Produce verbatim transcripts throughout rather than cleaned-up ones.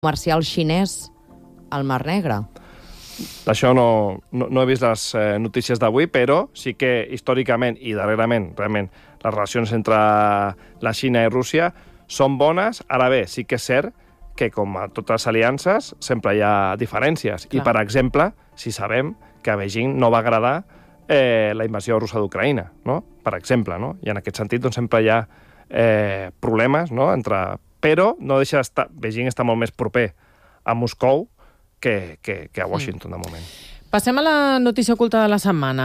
comercial xinès al Mar Negre. D'això no, no, no he vist les eh, notícies d'avui, però sí que històricament i darrerament, realment, les relacions entre la Xina i Rússia són bones. Ara bé, sí que és cert que, com a totes les aliances, sempre hi ha diferències. Clar. I, per exemple, si sabem que a Beijing no va agradar eh, la invasió russa d'Ucraïna, no? Per exemple, no? I en aquest sentit doncs, sempre hi ha eh, problemes, no? Entre... Però no deixa d'estar... Beijing està molt més proper a Moscou que, que, que a Washington, de moment. Passem a la notícia oculta de la setmana.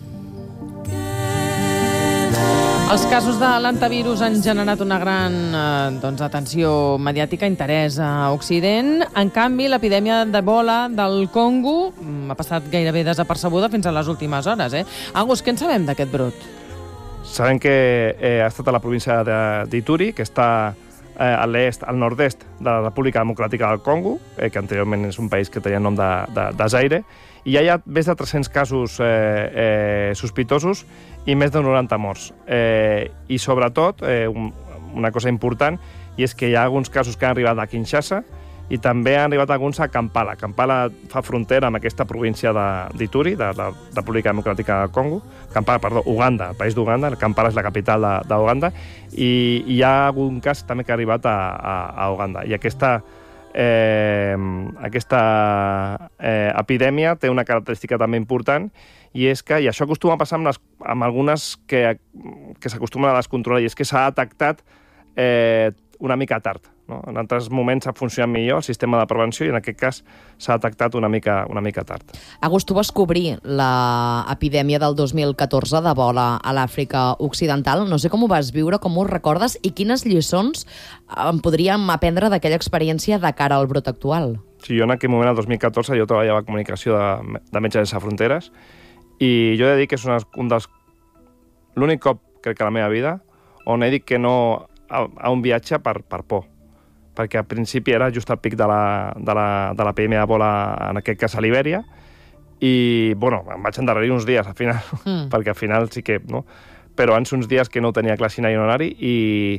Els casos de l'antivirus han generat una gran eh, doncs, atenció mediàtica, interès a Occident. En canvi, l'epidèmia d'Ebola del Congo ha passat gairebé desapercebuda fins a les últimes hores. Eh? Agus, què en sabem d'aquest brot? Sabem que eh, ha estat a la província d'Ituri, que està eh, a l'est, al nord-est de la República Democràtica del Congo, eh, que anteriorment és un país que tenia el nom de, de, de Zaire, i ja hi ha més de tres-cents casos eh, eh, sospitosos i més de noranta morts. Eh, I sobretot, eh, un, una cosa important, i és que hi ha alguns casos que han arribat a Kinshasa i també han arribat alguns a Kampala. Kampala fa frontera amb aquesta província d'Ituri, de, de la República Democràtica del Congo. Kampala, perdó, Uganda, el país d'Uganda. Kampala és la capital d'Uganda. I hi ha algun cas també que ha arribat a, a, a Uganda. I aquesta, eh, aquesta eh, epidèmia té una característica també important, i és que, i això acostuma a passar amb, les, amb algunes que, que s'acostumen a descontrolar, i és que s'ha detectat eh, una mica tard. No? En altres moments ha funcionat millor el sistema de prevenció i en aquest cas s'ha detectat una mica, una mica tard. Agus, tu vas cobrir l'epidèmia del dos mil catorze d'Ebola a l'Àfrica Occidental. No sé com ho vas viure, com ho recordes i quines lliçons en podríem aprendre d'aquella experiència de cara al brot actual. Sí, jo en aquell moment, el dos mil catorze, jo treballava a comunicació de, de Metges Sense Fronteres i jo he de dir que és una, un dels... l'únic cop, crec que a la meva vida, on he dit que no a, a un viatge per, per por. Perquè al principi era just al pic de la, de la, de l'epidèmia d'Ebola, en aquest cas a Libèria, i, bueno, em vaig endarrerir uns dies, al final, mm. perquè al final sí que, no? Però abans uns dies que no tenia clar si anar-hi o no anar-hi, i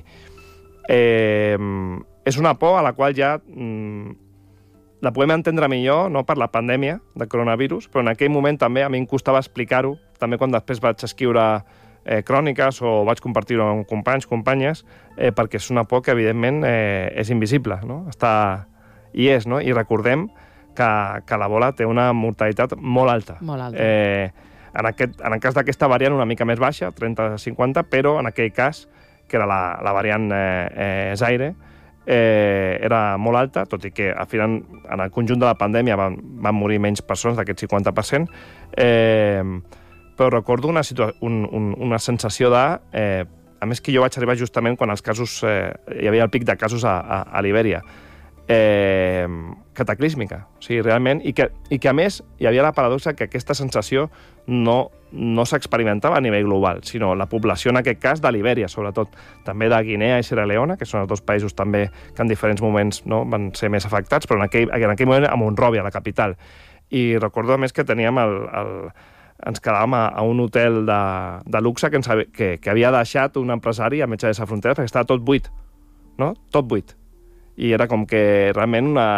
eh, és una por a la qual ja mm, la podem entendre millor, no?, per la pandèmia de coronavirus, però en aquell moment també a mi em costava explicar-ho, també quan després vaig escriure Eh, cròniques o vaig compartir-ho amb companys, companyes, eh, perquè és una por que, evidentment, eh, és invisible, no? Està... I és, no? I recordem que, que l'Ebola té una mortalitat molt alta. Molt alta. Eh, en, aquest, en el cas d'aquesta variant una mica més baixa, trenta a cinquanta, però en aquell cas, que era la, la variant eh, eh, Zaire, eh, era molt alta, tot i que al final, en el conjunt de la pandèmia van, van morir menys persones d'aquest cinquanta per cent, eh, però recordo una, un, un, una sensació de... Eh, a més que jo vaig arribar justament quan els casos... Eh, hi havia el pic de casos a, a, a Libèria. Eh, cataclísmica. O sigui, realment... I que, I que, a més, hi havia la paradoxa que aquesta sensació no, no s'experimentava a nivell global, sinó la població, en aquest cas, de Libèria, sobretot. També de Guinea i Sierra Leone, que són els dos països també que en diferents moments, no, van ser més afectats, però en aquell, en aquell moment a Monròvia, la capital. I recordo, a més, que teníem el... el ens quedàvem a, a un hotel de, de luxe que, ens, que, que havia deixat un empresari a Metges Sense Fronteres perquè estava tot buit, no? Tot buit. I era com que realment una,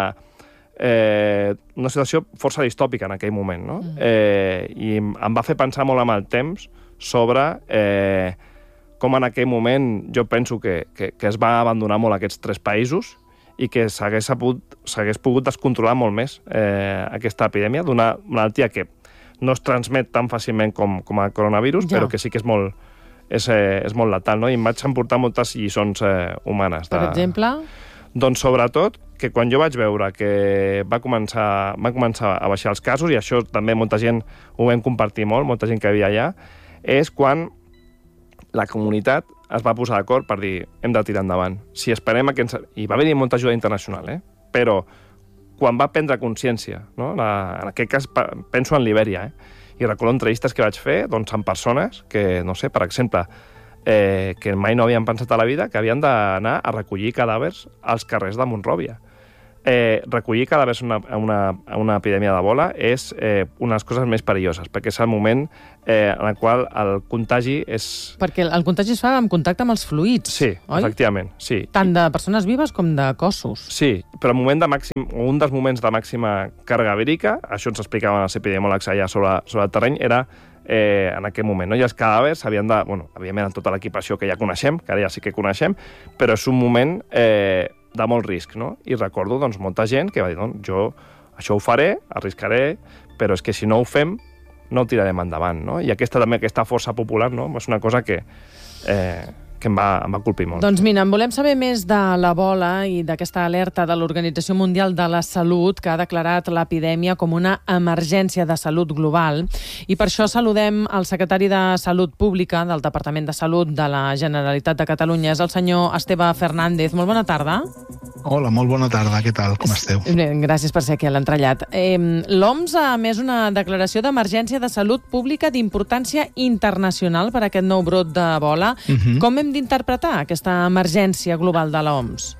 eh, una situació força distòpica en aquell moment, no? Mm. Eh, I em va fer pensar molt amb el temps sobre eh, com en aquell moment jo penso que, que, que es va abandonar molt aquests tres països i que s'hagués pogut, pogut descontrolar molt més eh, aquesta epidèmia d'una malaltia que no es transmet tan fàcilment com, com el coronavirus, ja. Però que sí que és molt, és, eh, és molt letal, no? I em vaig emportar moltes lliçons eh, humanes. De... Per exemple? Doncs sobretot que quan jo vaig veure que va començar, va començar a baixar els casos, i això també molta gent ho vam compartir molt, molta gent que havia allà, és quan la comunitat es va posar d'acord per dir hem de tirar endavant. Si esperem a que ens... I va haver-hi molta ajuda internacional, eh? Però quan va prendre consciència, no? La, en aquest cas penso en Libèria, eh? I recordo entrevistes que vaig fer doncs, amb persones que, no sé, per exemple, eh, que mai no havien pensat a la vida que havien d'anar a recollir cadàvers als carrers de Monròvia. eh, recollir cadàvers una, una, una epidèmia d'Ebola és eh, una de les coses més perilloses, perquè és el moment eh, en el qual el contagi és... Perquè el contagi es fa en contacte amb els fluids, sí, oi? Efectivament, sí. Tant de persones vives com de cossos. Sí, però el moment de màxim, un dels moments de màxima càrrega vírica, això ens explicaven els epidemiòlegs allà sobre, sobre el terreny, era eh, en aquest moment, no? I els cadàvers havien de... Bueno, evidentment, amb tota l'equipació que ja coneixem, que ara ja sí que coneixem, però és un moment... Eh, de molt risc, no? I recordo, doncs, molta gent que va dir, doncs, jo això ho faré, arriscaré, però és que si no ho fem, no ho tirarem endavant, no? I aquesta també, aquesta força popular, no? És una cosa que, eh, que em va, em va colpir molt. Doncs mira, en volem saber més de l'Ebola i d'aquesta alerta de l'Organització Mundial de la Salut, que ha declarat l'epidèmia com una emergència de salut global. I per això saludem el secretari de Salut Pública del Departament de Salut de la Generalitat de Catalunya, és el senyor Esteve Fernández. Molt bona tarda. Hola, molt bona tarda. Què tal? Com esteu? Gràcies per ser aquí a l'entrellat. Eh, L'O M S ha emès una declaració d'emergència de salut pública d'importància internacional per a aquest nou brot d'Ebola. Uh-huh. Com hem d'interpretar aquesta emergència global de l'O M S?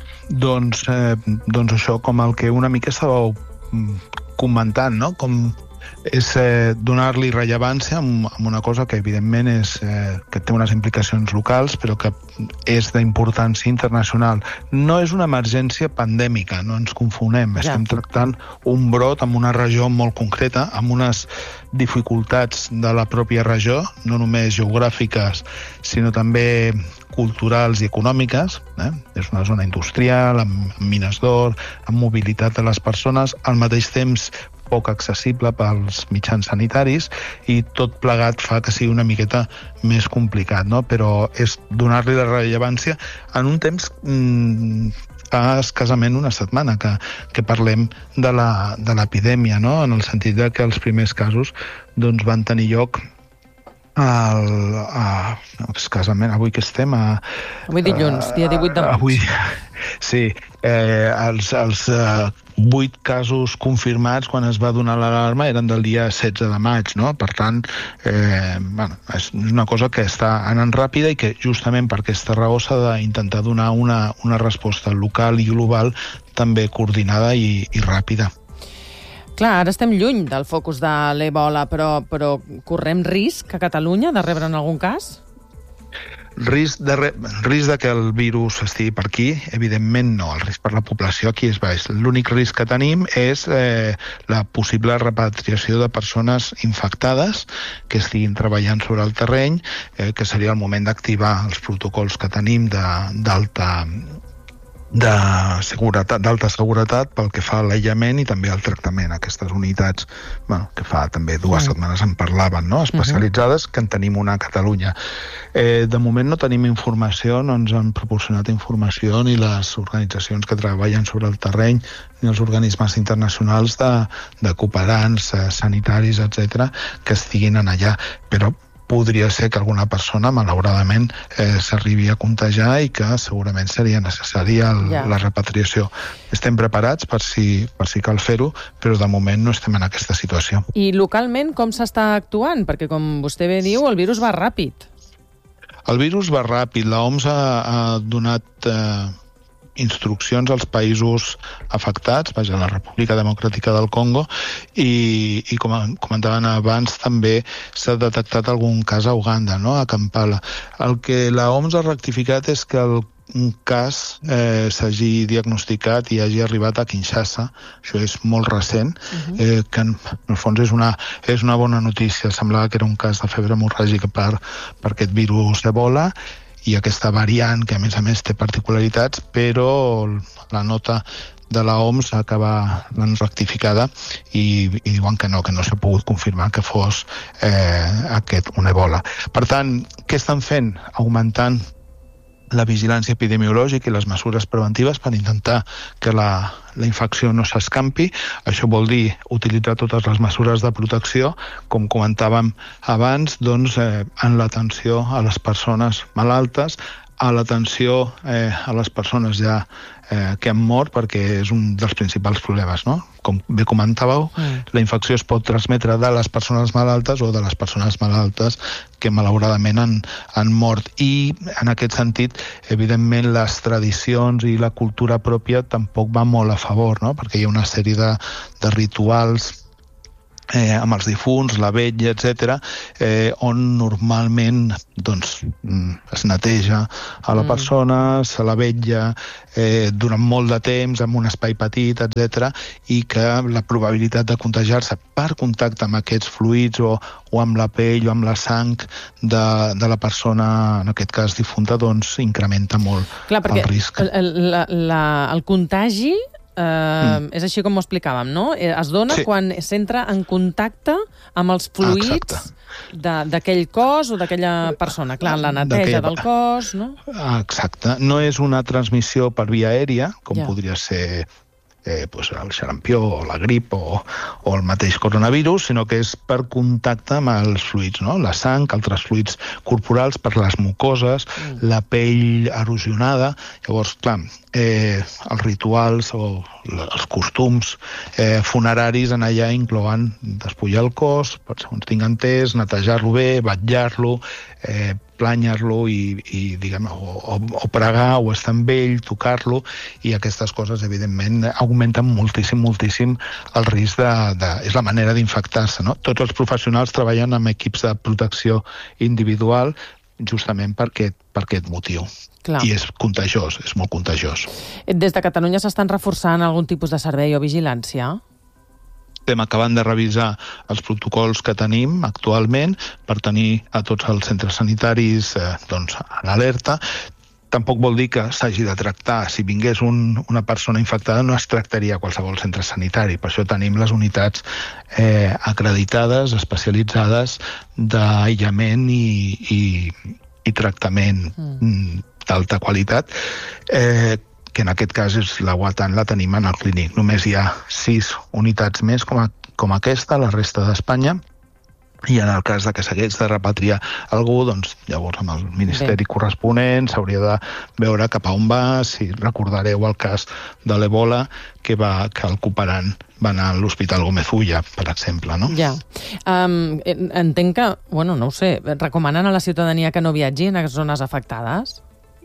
Doncs, eh, doncs això, com el que una mica estàveu comentant, no? Com és eh, donar-li rellevància amb, amb una cosa que evidentment és, eh, que té unes implicacions locals, però que és d'importància internacional. No és una emergència pandèmica, no ens confonem. Ja. Estem tractant un brot en una regió molt concreta, amb unes dificultats de la pròpia regió, no només geogràfiques, sinó també culturals i econòmiques. Eh? És una zona industrial, amb mines d'or, amb mobilitat de les persones, al mateix temps poc accessible pels mitjans sanitaris, i tot plegat fa que sigui una miqueta més complicat, no? Però és donar-li la rellevància en un temps mmm, fa escassament una setmana que, que parlem de la, de l'epidèmia, no? En el sentit de que els primers casos doncs, van tenir lloc al, a, escassament, avui que estem a... Avui dilluns, a, dia divuit de maig. Avui, sí, eh, els, els eh, vuit casos confirmats quan es va donar l'alarma eren del dia setze de maig, no? Per tant, eh, bueno, és una cosa que està anant ràpida i que justament per aquesta raó s'ha d'intentar donar una, una resposta local i global també coordinada i, i ràpida. Clar, ara estem lluny del focus de l'Ebola, però, però correm risc a Catalunya de rebre en algun cas? Risc de, re... risc de que el virus estigui per aquí, evidentment no. El risc per la població aquí és baix. L'únic risc que tenim és eh, la possible repatriació de persones infectades que estiguin treballant sobre el terreny, eh, que seria el moment d'activar els protocols que tenim d'alta de seguretat, d'alta seguretat pel que fa a l'aïllament i també al tractament. Aquestes unitats, bueno, que fa també dues setmanes en parlaven, no? Especialitzades, que en tenim una a Catalunya. Eh, de moment no tenim informació, no ens han proporcionat informació ni les organitzacions que treballen sobre el terreny ni els organismes internacionals de, de cooperants, eh, sanitaris, etcètera, que estiguin en allà. Però podria ser que alguna persona, malauradament, eh, s'arribi a contagiar i que segurament seria necessària el, ja. la repatriació. Estem preparats per si, per si cal fer-ho, però de moment no estem en aquesta situació. I localment com s'està actuant? Perquè, com vostè bé diu, el virus va ràpid. El virus va ràpid. L'O M S ha, ha donat... Eh, instruccions als països afectats, vaja, la República Democràtica del Congo, i, i com comentaven abans, també s'ha detectat algun cas a Uganda, no? A Kampala. El que la O M S ha rectificat és que el un cas eh, s'hagi diagnosticat i hagi arribat a Kinshasa. Això és molt recent, uh-huh. eh, que en, en el fons és una, és una bona notícia. Semblava que era un cas de febre hemorràgica per, per aquest virus Ebola, i aquesta variant, que a més a més té particularitats, però la nota de la O M S acaba l'han rectificada i, i diuen que no, que no s'ha pogut confirmar que fos eh, aquest un Ebola. Per tant, què estan fent? Augmentant la vigilància epidemiològica i les mesures preventives per intentar que la, la infecció no s'escampi. Això vol dir utilitzar totes les mesures de protecció, com comentàvem abans, doncs, eh, en l'atenció a les persones malaltes, a l'atenció eh, a les persones ja eh, que han mort, perquè és un dels principals problemes, no? Com bé comentàveu, mm. la infecció es pot transmetre de les persones malaltes o de les persones malaltes que malauradament han, han mort. I en aquest sentit, evidentment, les tradicions i la cultura pròpia tampoc va molt a favor, no? Perquè hi ha una sèrie de, de rituals Eh, amb els difunts, la vetlla, etcètera, eh, on normalment doncs, es neteja a la persona, mm. se la vetlla eh, durant molt de temps, en un espai petit, etcètera, i que la probabilitat de contagiar-se per contacte amb aquests fluids o, o amb la pell o amb la sang de, de la persona, en aquest cas difunta, doncs incrementa molt Clar, el risc. El, la, la, el contagi Uh, mm. és així com ho explicàvem, no? Es dona sí. quan s'entra en contacte amb els fluids d'aquell cos o d'aquella persona. Clar, la neteja del cos, no? Exacte. No és una transmissió per via aèria, com ja. podria ser eh, pues el xarampió o la grip o, o el mateix coronavirus, sinó que és per contacte amb els fluids, no? La sang, altres fluids corporals, per les mucoses, mm. la pell erosionada. Llavors, clar, eh, els rituals o els costums eh, funeraris en allà inclouen despullar el cos, per segons tinc entès, netejar-lo bé, batllar-lo, eh, plànyer-lo i, i diguem, o, o, o pregar o estar amb ell, tocar-lo, i aquestes coses, evidentment, augmenten moltíssim, moltíssim el risc de... de és la manera d'infectar-se, no? Tots els professionals treballen amb equips de protecció individual justament per aquest, per aquest motiu. Clar. I és contagiós, és molt contagiós. Des de Catalunya s'estan reforçant algun tipus de servei o vigilància? Estem acabant de revisar els protocols que tenim actualment per tenir a tots els centres sanitaris eh, doncs, en alerta. Tampoc vol dir que s'hagi de tractar. Si vingués un, una persona infectada no es tractaria a qualsevol centre sanitari. Per això tenim les unitats eh, acreditades, especialitzades d'aïllament i, i, i tractament mm. d'alta qualitat, eh, que en aquest cas és la Guatan, la tenim en el clínic. Només hi ha sis unitats més com, a, com aquesta, la resta d'Espanya, i en el cas de que s'hagués de repatriar algú, doncs llavors amb el ministeri Bé. corresponent s'hauria de veure cap a on va. Si recordareu el cas de l'Ebola, que, va, que el cooperant va anar a l'Hospital Gómez Ulla, per exemple, no? Ja. Um, entenc que, bueno, no ho sé, recomanen a la ciutadania que no viatgi en les zones afectades?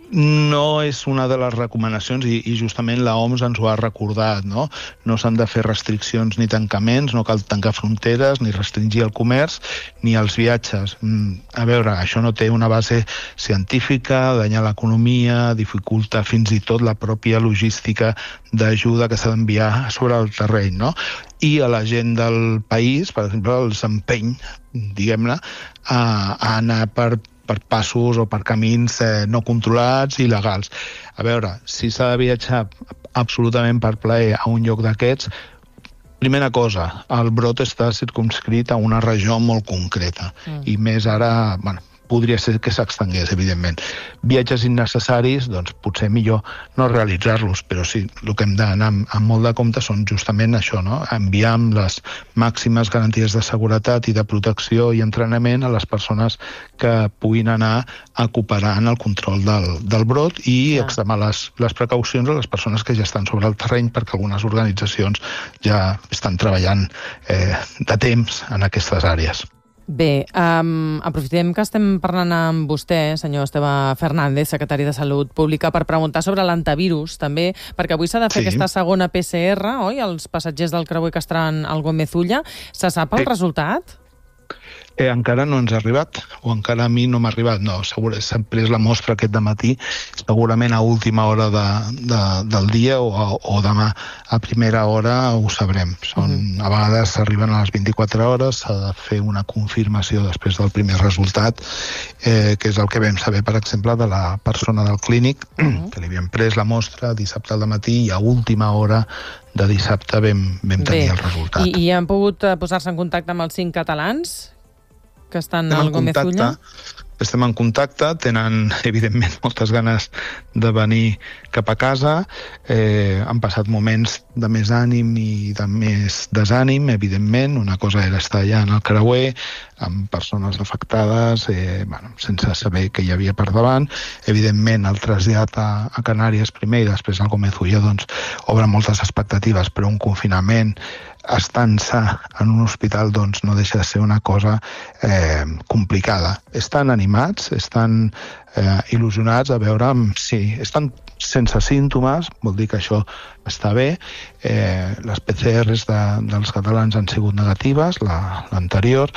No és una de les recomanacions i, i justament l'O M S ens ho ha recordat, no? No s'han de fer restriccions ni tancaments, no cal tancar fronteres, ni restringir el comerç, ni els viatges. A veure, això no té una base científica, danya l'economia, dificulta fins i tot la pròpia logística d'ajuda que s'ha d'enviar sobre el terreny, no? I a la gent del país, per exemple, els empeny, diguem-ne, a, a anar per per passos o per camins eh, no controlats i il·legals. A veure, si s'ha de viatjar absolutament per plaer a un lloc d'aquests, primera cosa, el brot està circumscrit a una regió molt concreta, mm. i més ara, bueno, podria ser que s'extengués, evidentment. Viatges innecessaris, doncs potser millor no realitzar-los, però sí, el que hem d'anar amb, amb molt de compte són justament això, no? Enviar amb les màximes garanties de seguretat i de protecció i entrenament a les persones que puguin anar a cooperar en el control del, del brot i ja. extremar les, les precaucions a les persones que ja estan sobre el terreny, perquè algunes organitzacions ja estan treballant eh, de temps en aquestes àrees. Bé, um, aprofitem que estem parlant amb vostè, senyor Esteve Fernández, secretari de Salut Pública, per preguntar sobre l'antivirus, també, perquè avui s'ha de fer sí. aquesta segona P C R, oi? Els passatgers del creuer que estaran al Gómez Ulla. Se sap el sí. resultat? Eh, encara no ens ha arribat, o encara a mi no m'ha arribat. No, segurament s'ha pres la mostra aquest dematí, segurament a última hora de, de, del dia o, o demà a primera hora ho sabrem. Són, uh-huh. A vegades s'arriben a les vint-i-quatre hores, s'ha de fer una confirmació després del primer resultat, eh, que és el que vam saber, per exemple, de la persona del clínic, uh-huh. que li havien pres la mostra dissabte al matí i a última hora de dissabte vam, vam tenir Bé. el resultat. I, I han pogut posar-se en contacte amb els cinc catalans que estan al Gómez Ulla? estem en contacte, tenen, evidentment, moltes ganes de venir cap a casa, eh, han passat moments de més ànim i de més desànim, evidentment, una cosa era estar allà en el creuer, amb persones afectades, eh, bueno, sense saber què hi havia per davant. Evidentment, el trasllat a, a Canàries primer i després al Gómez Ulla, doncs, obre moltes expectatives, però un confinament estant sa en un hospital doncs no deixa de ser una cosa eh, complicada. Estan animats, estan eh, il·lusionats a veure si estan sense símptomes, vol dir que això està bé. Eh, les P C Rs de, dels catalans han sigut negatives, la, l'anterior,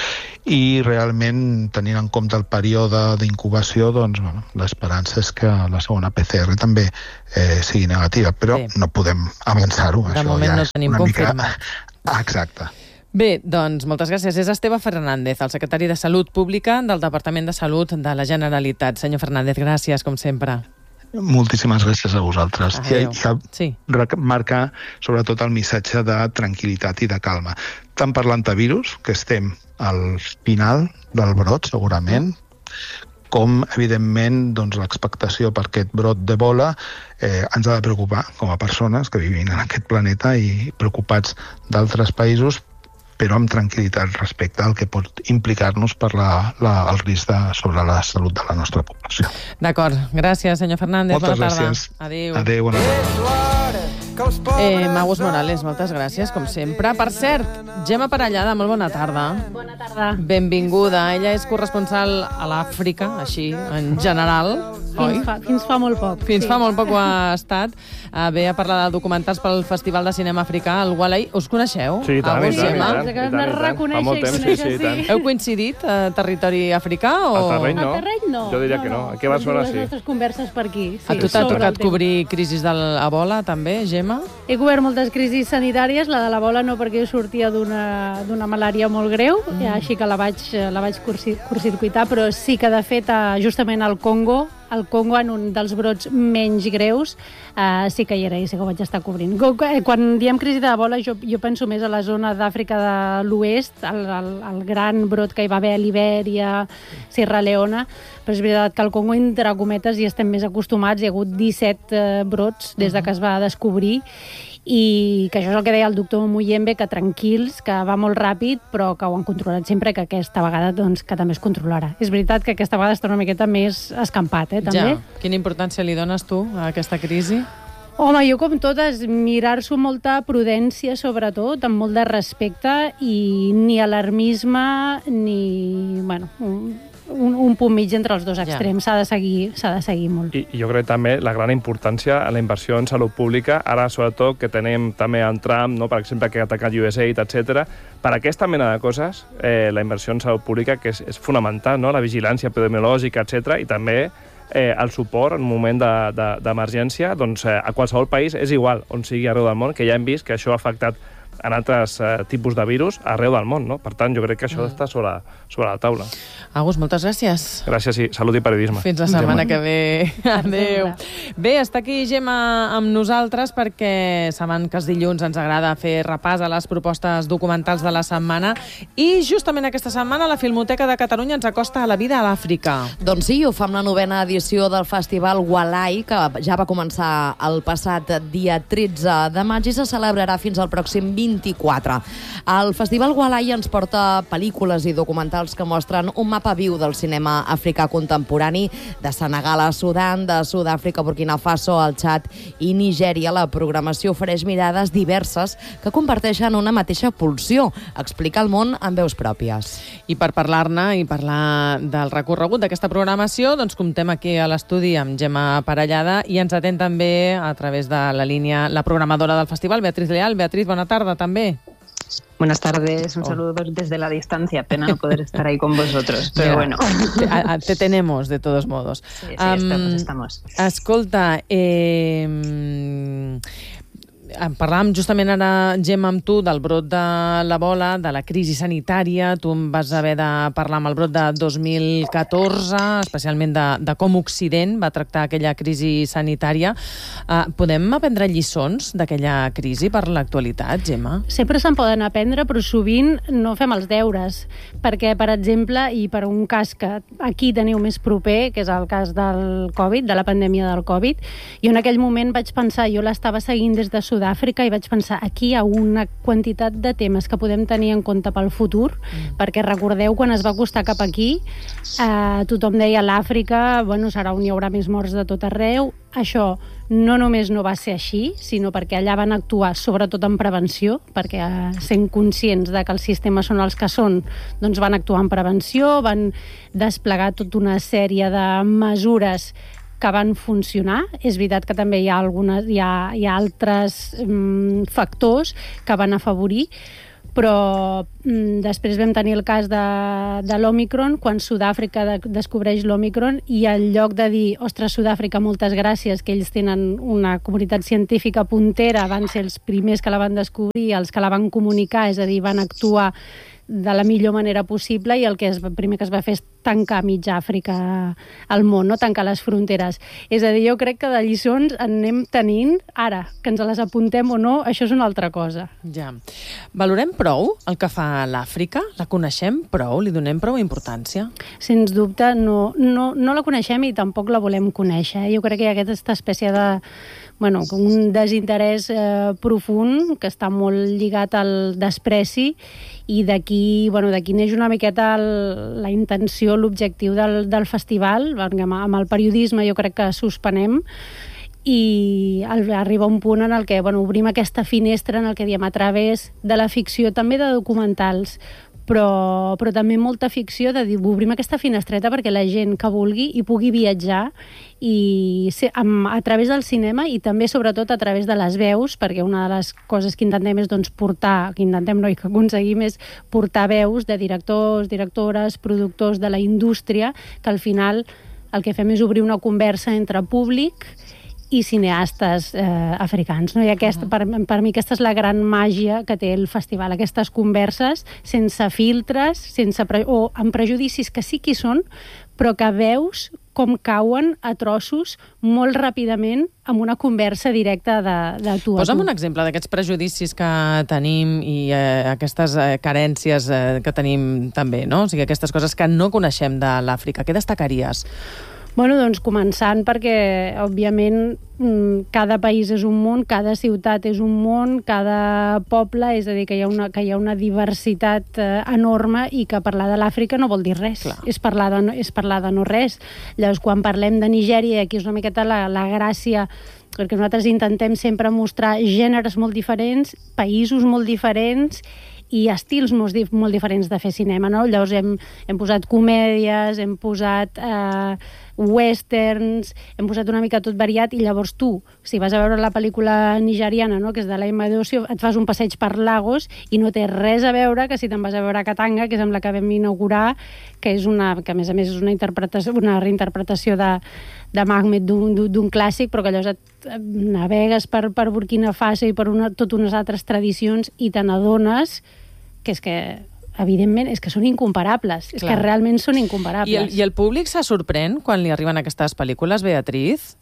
i realment, tenint en compte el període d'incubació, doncs, bueno, l'esperança és que la segona P C R també eh, sigui negativa, però sí. no podem avançar-ho. De això moment ja no és tenim una confirmat. mica... Ah, exacte. Bé, doncs moltes gràcies. És Esteve Fernández, el secretari de Salut Pública del Departament de Salut de la Generalitat. Senyor Fernández, gràcies, com sempre. Moltíssimes gràcies a vosaltres. I, i sí. marcar sobretot el missatge de tranquil·litat i de calma. Tant per l'antivirus, que estem al final del brot, segurament, com, evidentment, doncs, l'expectació per aquest brot d'Ebola eh, ens ha de preocupar com a persones que vivim en aquest planeta i preocupats d'altres països, però amb tranquil·litat respecte al que pot implicar-nos per la, la, el risc de, sobre la salut de la nostra població. D'acord. Gràcies, senyor Fernández. Moltes bona tarda. gràcies. Adéu. Adéu, bona tarda. Eh, Magus Morales, moltes gràcies, com sempre. Per cert, Gemma Parellada, molt bona tarda. Bona tarda. Benvinguda. Ella és corresponsal a l'Àfrica, així, en general, oi? Fins fa, fins fa molt poc. Fins sí. fa molt poc ho ha estat. Uh, ve a parlar de documentals pel Festival de Cinema Africà, el Walai. Us coneixeu? Sí, i tant, Agus, i tant, Gemma? i tant, i tant, i tant. reconèixer Fa molt i temps, sí, conèixer, sí, i tant. sí. Heu coincidit a territori africà? O... Al terreny no. Al terreny no. Jo diria no, que no. no. Aquí a Barcelona Les sí. nostres converses per aquí. Sí, A tu t'ha sobre tocat el tema. cobrir crisis de l'Ebola, també, Gemma? He cobert moltes crisis sanitàries, la de l'Ebola no, perquè jo sortia d'una d'una malària molt greu, mm. així que la vaig, la vaig cursi, curtcircuitar, però sí que, de fet, justament al Congo, al Congo, en un dels brots menys greus, uh, sí que hi era i sí que ho vaig estar cobrint. Quan diem crisi d'Ebola, jo, jo penso més a la zona d'Àfrica de l'Oest, el, el, el gran brot que hi va haver a Libèria, Sierra Leona, però és veritat que al Congo, entre cometes, hi estem més acostumats. Hi ha hagut disset uh, brots des de que es va descobrir, i que això és el que deia el doctor Muyembe, que tranquils, que va molt ràpid, però que ho han controlat sempre, que aquesta vegada doncs, que també es controlarà. És veritat que aquesta vegada està una miqueta més escampat, eh, també. Ja. Quina importància li dones tu a aquesta crisi? Home, jo com totes, mirar-s'ho amb molta prudència, sobretot, amb molt de respecte, i ni alarmisme, ni... bueno, un, un punt mig entre els dos extrems. S'ha de seguir, s'ha de seguir molt. I, I jo crec també la gran importància en la inversió en salut pública, ara sobretot que tenim també en Trump, no? Per exemple, que ha atacat U S A I D, etcètera. Per aquesta mena de coses, eh, la inversió en salut pública, que és, és fonamental, no? La vigilància epidemiològica, etcètera, i també eh, el suport en un moment d'emergència, de, de, doncs, eh, a qualsevol país és igual, on sigui arreu del món, que ja hem vist que això ha afectat en altres eh, tipus de virus arreu del món, no? Per tant, jo crec que això mm. està sobre, sobre la taula. Agus, moltes gràcies. Gràcies i salut i periodisme. Fins la setmana que ve. Adéu. Bé, està aquí Gemma amb nosaltres perquè saben que els dilluns ens agrada fer repàs a les propostes documentals de la setmana, i justament aquesta setmana la Filmoteca de Catalunya ens acosta a la vida a l'Àfrica. Doncs sí, ho fa amb la novena edició del Festival Walai, que ja va començar el passat dia tretze de maig i se celebrarà fins al pròxim vint-i-quatre. El Festival Walai ens porta pel·lícules i documentals que mostren un mapa viu del cinema africà contemporani, de Senegal a Sudan, de Sud-àfrica, Burkina Faso, el Txad i Nigèria. La programació ofereix mirades diverses que comparteixen una mateixa pulsió, explicar el món amb veus pròpies. I per parlar-ne i parlar del recorregut d'aquesta programació, doncs comptem aquí a l'estudi amb Gemma Parellada, i ens atén també a través de la línia la programadora del festival, Beatriz Leal. Beatriz, bona tarda també. Buenas tardes, un oh. saludo desde la distancia. Pena no poder estar ahí con vosotros, pero ya. bueno. Te, a, te tenemos, de todos modos. Sí, sí, um, estamos, estamos. Escolta, eh, parlàvem justament ara, Gemma, amb tu, del brot de l'Ebola, de la crisi sanitària. Tu em vas haver de parlar amb el brot de dos mil catorze, especialment de, de com Occident va tractar aquella crisi sanitària. Uh, podem aprendre lliçons d'aquella crisi per l'actualitat, Gemma? Sempre se'n poden aprendre, però sovint no fem els deures. Perquè, per exemple, i per un cas que aquí teniu més proper, que és el cas del Covid, de la pandèmia del Covid, jo en aquell moment vaig pensar, jo l'estava seguint des de Sud-àfrica i vaig pensar, aquí hi ha una quantitat de temes que podem tenir en compte pel futur, mm. perquè recordeu, quan es va acostar cap aquí, eh, tothom deia l'Àfrica, bueno, serà on hi haurà més morts de tot arreu. Això no només no va ser així, sinó perquè allà van actuar sobretot en prevenció, perquè eh, sent conscients de que els sistemes són els que són, doncs van actuar en prevenció, van desplegar tota una sèrie de mesures que van funcionar. És veritat que també hi ha, algunes, hi ha, hi ha altres mm, factors que van afavorir, però mm, després vam tenir el cas de, de l'Òmicron, quan Sud-àfrica de, descobreix l'Òmicron, i en lloc de dir, ostres, Sud-àfrica, moltes gràcies, que ells tenen una comunitat científica puntera, van ser els primers que la van descobrir, els que la van comunicar, és a dir, van actuar de la millor manera possible, i el que es, primer que es va fer és tancar mitja Àfrica al món, no? Tancar les fronteres. És a dir, jo crec que de lliçons en anem tenint, ara, que ens les apuntem o no, això és una altra cosa. Ja. Valorem prou el que fa l'Àfrica? La coneixem prou? Li donem prou importància? Sens dubte, no, no, no la coneixem i tampoc la volem conèixer. Jo crec que hi ha aquesta espècie de bueno, un desinterès eh, profund que està molt lligat al despreci, i d'aquí bueno, d'aquí neix una miqueta el, la intenció, l'objectiu del, del festival, perquè amb el periodisme jo crec que suspenem, i arriba un punt en el que bueno, obrim aquesta finestra en el que diem a través de la ficció, també de documentals, però, però també molta ficció, de dir, obrim aquesta finestreta perquè la gent que vulgui hi pugui viatjar i ser, amb, a través del cinema, i també sobretot a través de les veus, perquè una de les coses que intentem és doncs, portar, que intentem no, i que aconseguim és portar veus de directors, directores, productors de la indústria, que al final el que fem és obrir una conversa entre públic i cineastes eh, africans. No? I aquesta, per, per mi aquesta és la gran màgia que té el festival, aquestes converses sense filtres, sense pre o amb prejudicis que sí que hi són, però que veus com cauen a trossos molt ràpidament amb una conversa directa de, de tu a tu. Posa'm un exemple d'aquests prejudicis que tenim i eh, aquestes eh, carències eh, que tenim també, no? O sigui, aquestes coses que no coneixem de l'Àfrica. Què destacaries? Bueno, doncs començant perquè, òbviament, cada país és un món, cada ciutat és un món, cada poble, és a dir, que hi ha una, que hi ha una diversitat eh, enorme, i que parlar de l'Àfrica no vol dir res, és parlar, de no, és parlar de no res. Llavors, quan parlem de Nigèria, aquí és una miqueta la, la gràcia, perquè nosaltres intentem sempre mostrar gèneres molt diferents, països molt diferents, i estils molt, molt diferents de fer cinema, no? Llavors hem, hem posat comèdies, hem posat eh, westerns, hem posat una mica tot variat, i llavors tu, si vas a veure la pel·lícula nigeriana, no?, que és de la Emma Docio, et fas un passeig per Lagos i no té res a veure que si te'n vas a veure a Katanga, que és amb la que vam inaugurar, que és una, que a més a més és una interpretació, una reinterpretació de, de Mahmed d'un clàssic, però que llavors et navegues per, per Burkina Faso i per una, tot unes altres tradicions, i te n'adones que és que, evidentment, és que són incomparables. És Clar. que realment són incomparables. I el, I el públic se sorprèn quan li arriben aquestes pel·lícules, Beatriz?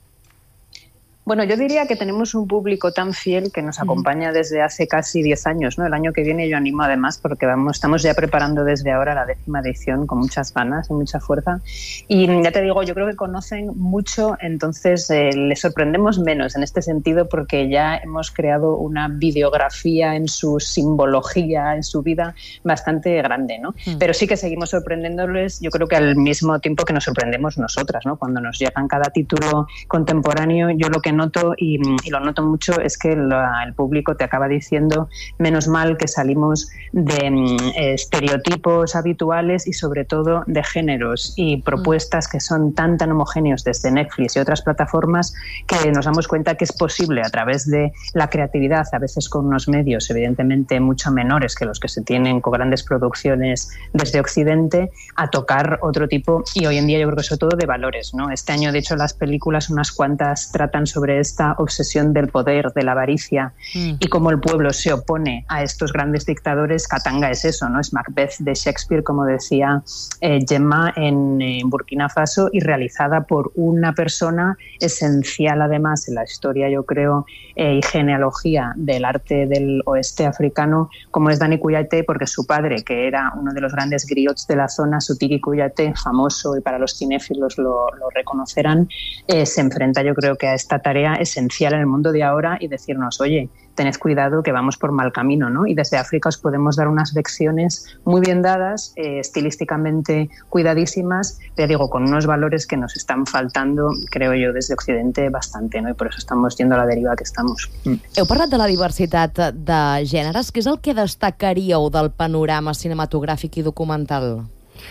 Bueno, yo diría que tenemos un público tan fiel que nos acompaña desde hace casi diez años, ¿no? El año que viene yo animo además porque vamos, estamos ya preparando desde ahora la décima edición con muchas ganas y mucha fuerza. Y ya te digo, yo creo que conocen mucho, entonces eh, les sorprendemos menos en este sentido porque ya hemos creado una videografía en su simbología, en su vida bastante grande, ¿no? Mm. Pero sí que seguimos sorprendiéndoles, yo creo que al mismo tiempo que nos sorprendemos nosotras, ¿no? Cuando nos llegan cada título contemporáneo, yo lo que noto, y, y lo noto mucho, es que la, el público te acaba diciendo, menos mal que salimos de eh, estereotipos habituales y sobre todo de géneros y propuestas que son tan tan homogéneos desde Netflix y otras plataformas, que nos damos cuenta que es posible a través de la creatividad, a veces con unos medios evidentemente mucho menores que los que se tienen con grandes producciones desde Occidente, a tocar otro tipo, y hoy en día yo creo que sobre todo de valores, ¿no? Este año de hecho las películas, unas cuantas tratan sobre sobre esta obsesión del poder, de la avaricia, mm. y cómo el pueblo se opone a estos grandes dictadores. Katanga es eso, ¿no? Es Macbeth de Shakespeare, como decía eh, Gemma, en, en Burkina Faso, y realizada por una persona esencial, además, en la historia, yo creo, eh, y genealogía del arte del oeste africano, como es Dani Kouyaté, porque su padre, que era uno de los grandes griots de la zona, Sutiri Kouyaté, famoso, y para los cinéfilos lo, lo reconocerán, eh, se enfrenta, yo creo, que a esta tarea esencial en el mundo de ahora y decirnos, oye, tened cuidado que vamos por mal camino, ¿no? Y desde África os podemos dar unas lecciones muy bien dadas, eh, estilísticamente cuidadísimas, te digo, con unos valores que nos están faltando, creo yo, desde Occidente bastante, ¿no? Y por eso estamos yendo a la deriva que estamos. Mm. Heu parlat de la diversitat de gèneres. Què és el que destacaríeu del panorama cinematogràfic i documental?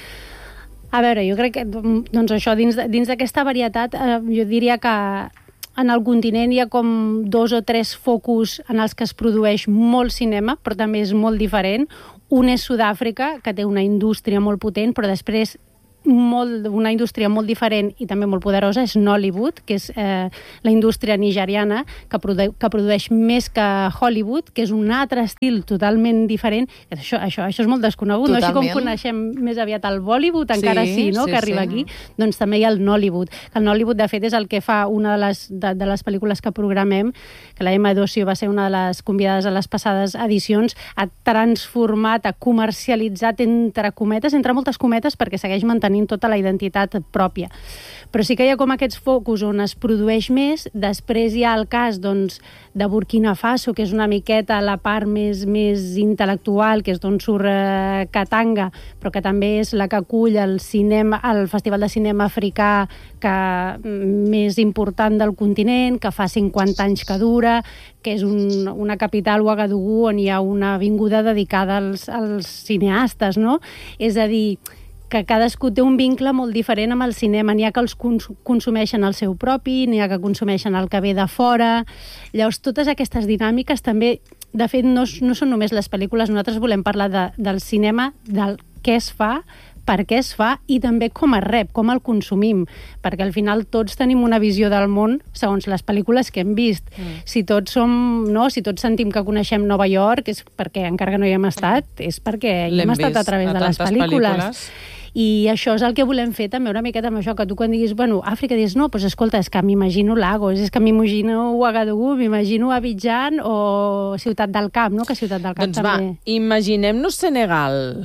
A veure, jo crec que doncs això, dins, dins d'aquesta varietat, eh, jo diria que en el continent hi ha com dos o tres focus en els que es produeix molt cinema, però també és molt diferent. Un és Sud-àfrica, que té una indústria molt potent, però després molt, una indústria molt diferent i també molt poderosa és Nollywood, que és eh, la indústria nigeriana, que, produ que produeix més que Hollywood, que és un altre estil totalment diferent. Això, això, això és molt desconegut, no? Així com coneixem més aviat el Bollywood, encara sí, sí, no? Sí, que arriba sí. aquí, doncs també hi ha el Nollywood. El Nollywood, de fet, és el que fa una de les, de, de les pel·lícules que programem, que la Emma Dossio va ser una de les convidades a les passades edicions, ha transformat, ha comercialitzat, entre cometes, entre moltes cometes, perquè segueix mantenint tota la identitat pròpia. Però sí que hi ha com aquests focus on es produeix més. Després hi ha el cas doncs, de Burkina Faso, que és una miqueta la part més, més intel·lectual, que és d'on surt eh, Katanga, però que també és la que acull el, cinema, el Festival de Cinema Africà que, més important del continent, que fa cinquanta anys que dura, que és un, una capital, Ouagadougou, on hi ha una avinguda dedicada als, als cineastes, no? És a dir, que cadascú té un vincle molt diferent amb el cinema. N'hi ha que els cons consumeixen el seu propi, n'hi ha que consumeixen el que ve de fora. Llavors, totes aquestes dinàmiques també, de fet, no, no són només les pel·lícules. Nosaltres volem parlar de, del cinema, del què es fa, per què es fa i també com es rep, com el consumim, perquè al final tots tenim una visió del món segons les pel·lícules que hem vist. Mm. Si tots som, no, si tots sentim que coneixem Nova York, és perquè encara que no hi hem estat, és perquè hi hem estat a través a de les pel·lícules. pel·lícules. I això és el que volem fer també una miqueta amb això, que tu quan diguis, bueno, Àfrica, dius, no, doncs escolta, és que m'imagino Lagos, és que m'imagino Ouagadougou, m'imagino Abidjan o Ciutat del Cap, no? Que Ciutat del Cap doncs també. Va, imaginem-nos Senegal.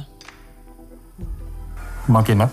Màquina.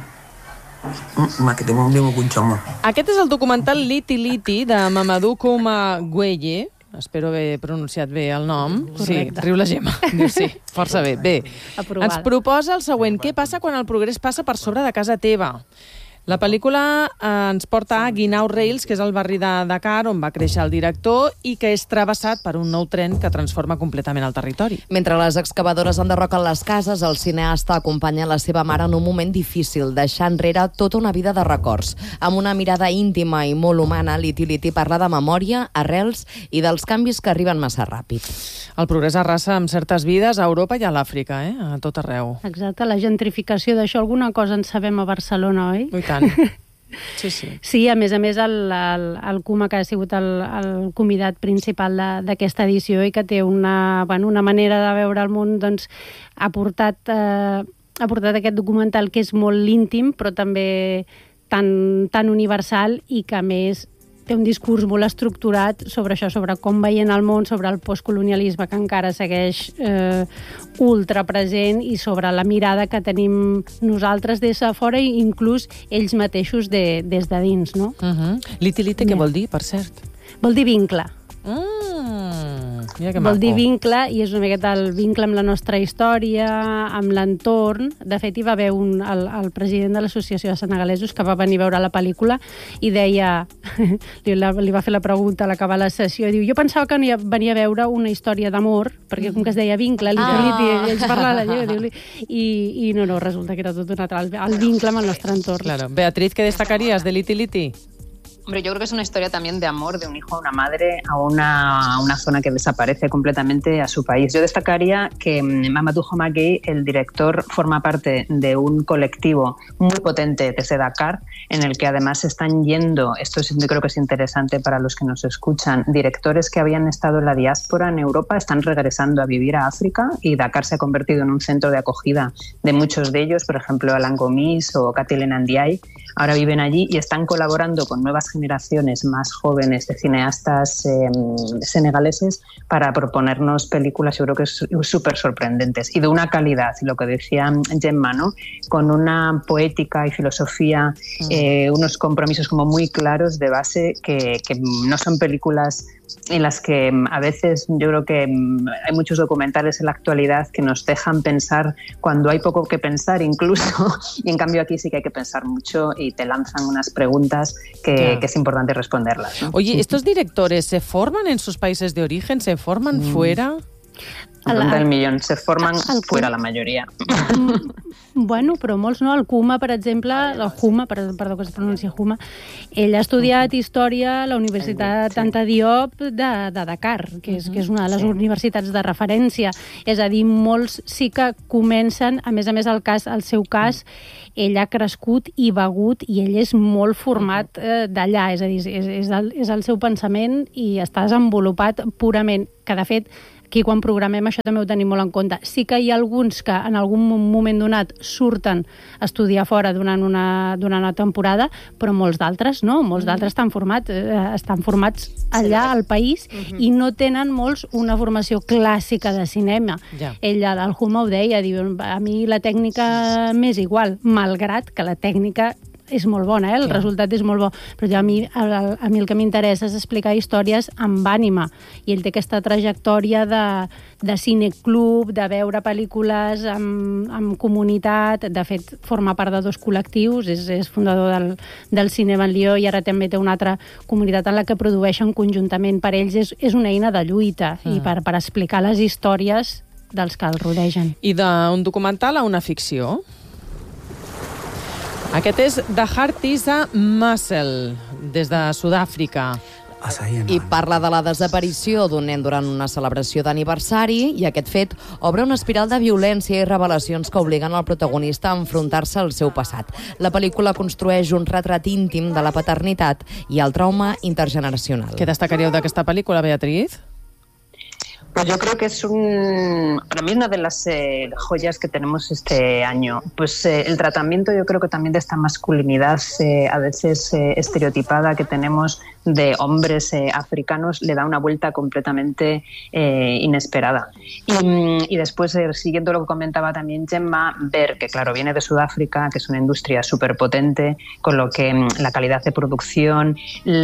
Aquest és el documental Liti Liti de Mamadou Kouma Gueye. Espero haver pronunciat bé el nom. Correcte. Sí, riu la Gemma. Diu sí, força bé. Bé, Aprovat. Ens proposa el següent. Què passa quan el progrés passa per sobre de casa teva? La pel·lícula eh, ens porta a Guinau Rails, que és el barri de Dakar, on va créixer el director, i que és travessat per un nou tren que transforma completament el territori. Mentre les excavadores enderroquen les cases, el cineasta acompanya la seva mare en un moment difícil, deixant enrere tota una vida de records. Amb una mirada íntima i molt humana, Liti Liti parla de memòria, arrels i dels canvis que arriben massa ràpid. El progrés arrasa amb certes vides a Europa i a l'Àfrica, eh? A tot arreu. Exacte, la gentrificació d'això, alguna cosa en sabem a Barcelona, oi? I tant. Sí, sí. Sí, a més a més, el, el, el Kouma, que ha sigut el, el convidat principal d'aquesta edició i que té una, bueno, una manera de veure el món, doncs, ha portat, eh, ha portat aquest documental que és molt íntim, però també tan, tan universal i que, a més, té un discurs molt estructurat sobre això, sobre com veien el món, sobre el postcolonialisme que encara segueix eh, ultra present i sobre la mirada que tenim nosaltres des de fora i inclús ells mateixos de, des de dins, no? Uh-huh. Liti Liti, què vol dir, per cert? Vol dir vincle. Mm, mira que Vol maco. dir vincle, i és una miqueta el vincle amb la nostra història, amb l'entorn. De fet, hi va haver un, el, el president de l'Associació de Senegalesos que va venir a veure la pel·lícula i deia, li, la, li va fer la pregunta a l'acabar la sessió, i diu, jo pensava que venia a veure una història d'amor, perquè com que es deia vincle, li, ah. li, li, ells parlen la llengua, diu, i, i no, no, resulta que era tot un altre, el, el vincle amb el nostre entorn. Claro. Beatriz, què destacaries de Liti Liti? Hombre, yo creo que es una historia también de amor de un hijo a una madre a una, a una zona que desaparece completamente a su país. Yo destacaría que Mamadou Homagay, el director, forma parte de un colectivo muy potente desde Dakar, en el que además están yendo, esto es, yo creo que es interesante para los que nos escuchan, directores que habían estado en la diáspora en Europa están regresando a vivir a África y Dakar se ha convertido en un centro de acogida de muchos de ellos, por ejemplo, Alan Gomis o Katilena Ndiaye. Ahora viven allí y están colaborando con nuevas generaciones más jóvenes de cineastas eh, senegaleses para proponernos películas, yo creo que súper sorprendentes y de una calidad, lo que decía Gemma, ¿no? Con una poética y filosofía, eh, unos compromisos como muy claros de base que, que no son películas en las que a veces yo creo que hay muchos documentales en la actualidad que nos dejan pensar cuando hay poco que pensar incluso, y en cambio aquí sí que hay que pensar mucho y te lanzan unas preguntas que, claro. que es importante responderlas, ¿no? Oye, ¿estos directores se forman en sus países de origen? ¿Se forman mm. fuera? Pregunta del millón. Se forman el, fuera la majoria. Bueno, però molts no. El Kuma, per exemple, el Huma, perdó que es pronuncia Huma, ell ha estudiat història a la Universitat Anta Diop de, de Dakar, que és, que és una de les universitats de referència. És a dir, molts sí que comencen, a més a més el, cas, el seu cas, ell ha crescut i begut i ell és molt format eh, d'allà, és a dir, és, és, el, és el seu pensament i està desenvolupat purament, que de fet aquí quan programem això també ho tenim molt en compte. Sí que hi ha alguns que en algun moment donat surten a estudiar fora durant una, durant una temporada, però molts d'altres no, molts d'altres estan formats, eh, estan formats allà al país i no tenen molts una formació clàssica de cinema. Ja. Ell, el Huma ho deia, diu, a mi la tècnica m'és igual, malgrat que la tècnica és molt bona, eh? El sí. resultat és molt bo, però a mi, a, a mi el que m'interessa és explicar històries amb ànima, i ell té aquesta trajectòria de, de cineclub, de veure pel·lícules amb, amb comunitat, de fet forma part de dos col·lectius, és, és fundador del, del Cinema en Lió i ara també té una altra comunitat en la que produeixen conjuntament. Per ells és, és una eina de lluita mm. i per, per explicar les històries dels que el rodegen. I d'un documental a una ficció? Aquest és The Heart is a Muscle, des de Sud-àfrica. I parla de la desaparició d'un nen durant una celebració d'aniversari i aquest fet obre una espiral de violència i revelacions que obliguen al protagonista a enfrontar-se al seu passat. La pel·lícula construeix un retrat íntim de la paternitat i el trauma intergeneracional. Què destacaríeu d'aquesta pel·lícula, Beatriz? Pues yo creo que es un, para mí una de las eh, joyas que tenemos este año. Pues eh, el tratamiento, yo creo que también de esta masculinidad eh, a veces eh, estereotipada que tenemos de hombres eh, africanos le da una vuelta completamente eh, inesperada. Y, y después, eh, siguiendo lo que comentaba también Gemma, ver que claro, viene de Sudáfrica, que es una industria súper potente, con lo que mm, la calidad de producción,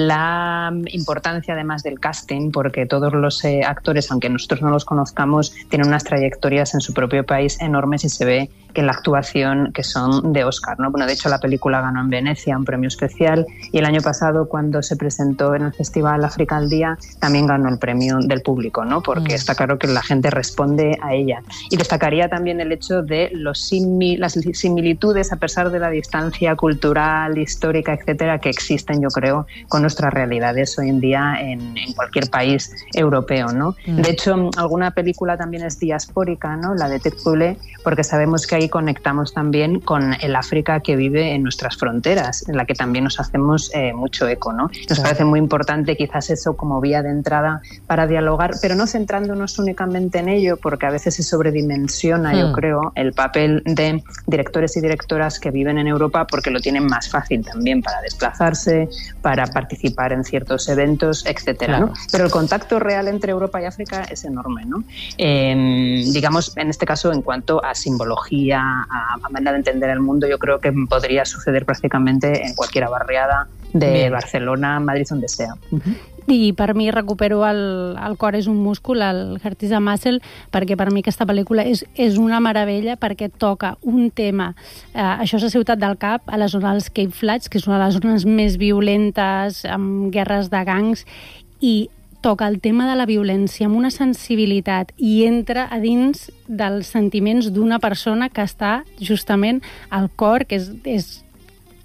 la importancia además del casting, porque todos los eh, actores, aunque nosotros no los conozcamos, tienen unas trayectorias en su propio país enormes y se ve que en la actuación que son de Oscar, ¿no? Bueno, de hecho la película ganó en Venecia un premio especial y el año pasado cuando se presentó en el Festival África al Día también ganó el premio del público, ¿no? Porque mm. está claro que la gente responde a ella. Y destacaría también el hecho de los simi- las similitudes a pesar de la distancia cultural, histórica, etcétera, que existen, yo creo, con nuestras realidades hoy en día en, en cualquier país europeo, ¿no? Mm. De hecho, alguna película también es diaspórica, ¿no? La de Ted Pule, porque sabemos que ahí conectamos también con el África que vive en nuestras fronteras, en la que también nos hacemos eh, mucho eco, ¿no? Nos claro. parece muy importante quizás eso como vía de entrada para dialogar, pero no centrándonos únicamente en ello, porque a veces se sobredimensiona, mm. yo creo, el papel de directores y directoras que viven en Europa porque lo tienen más fácil también para desplazarse, para participar en ciertos eventos, etcétera, claro. ¿no? Pero el contacto real entre Europa y África es enorme, ¿no? Eh, digamos, en este caso, en cuanto a simbología, a, a manera de entender el mundo, yo creo que podría suceder prácticamente en cualquier barriada de Bien. Barcelona, Madrid, donde sea. Uh-huh. I per mi recupero el, el cor és un múscul, el Heart is a Muscle, perquè per mi aquesta pel·lícula és, és una meravella perquè toca un tema. Eh, això és a Ciutat del Cap, a la zona dels Cape Flats, que és una de les zones més violentes, amb guerres de gangs, i toca el tema de la violència amb una sensibilitat i entra a dins dels sentiments d'una persona que està justament al cor, que és, és